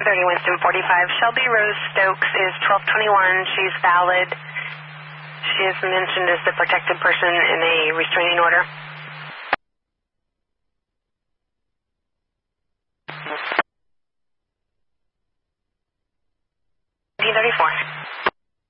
630 Winston 45. Shelby Rose Stokes is 1221. She's valid. She is mentioned as the protected person in a restraining order.